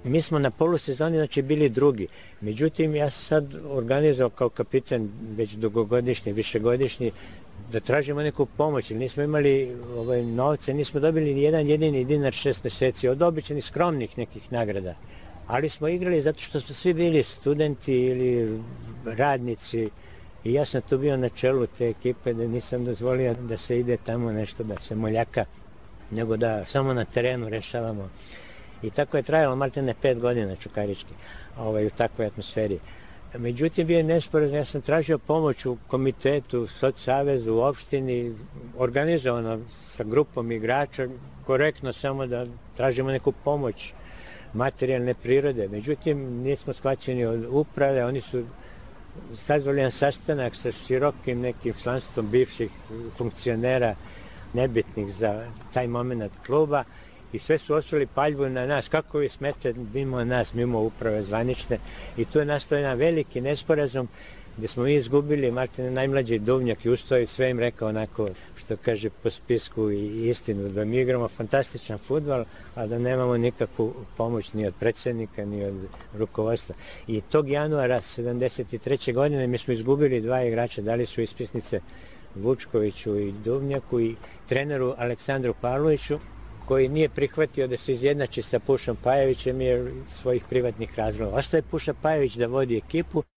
Mi smo na polusezoni znači bili drugi. Međutim, ja sam sad organizao kao kapitan već dugogodišnji, višegodišnji, da tražimo neku pomoć, jer nismo imali novce, nismo dobili ni jedan jedini dinar 6 mjeseci od običajnih skromnih nekih nagrada. Ali smo igrali zato što su svi bili studenti ili radnici i ja sam tu bio na čelu te ekipe da nisam dozvolio da se ide tamo nešto, da se moljaka, nego da samo na terenu rešavamo. I tako je trajalo maltene 5 godina Čukarički u takvoj atmosferi. Međutim, bio je nesporazum, ja sam tražio pomoć u komitetu, socsavezu, u opštini, organizovano sa grupom igrača, korektno samo da tražimo neku pomoć materijalne prirode. Međutim, nismo shvaćeni od uprave, oni su sazvali jedan sastanak sa širokim nekim članstvom bivših funkcionera, nebitnih za taj moment kluba, i sve su osvali paljbu na nas, kako vi smete mimo nas, mimo uprave zvanične. I tu je nastao jedan veliki nesporazum gdje smo mi izgubili, Martin najmlađi Duvnjak i ustoji, sve im rekao onako, što kaže po spisku i istinu, da mi igramo fantastičan fudbal, a da nemamo nikakvu pomoć ni od predsjednika, ni od rukovodstva. I tog januara 73. godine mi smo izgubili 2 igrača, dali su ispisnice Vučkoviću i Duvnjaku i treneru Aleksandru Pavloviću, koji nije prihvatio da se izjednači sa Pušom Pajevićem jer svojih privatnih razloga. Ostao je Puša Pajević da vodi ekipu.